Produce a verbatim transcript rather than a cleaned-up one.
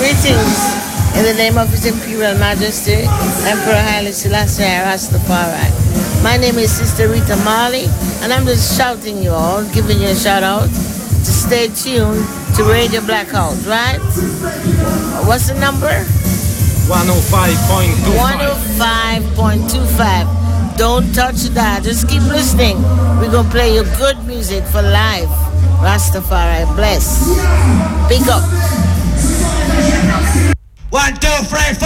Greetings in the name of His Imperial Majesty, Emperor Haile Selassie Rastafari. My name is Sister Rita Marley, and I'm just shouting you all, giving you a shout out to stay tuned to Radio Blackout, right? What's the number? one oh five point two five. one oh five point two five. Don't touch that. Just keep listening. We're going to play you good music for life. Rastafari, bless. Big up. One, two, three, four.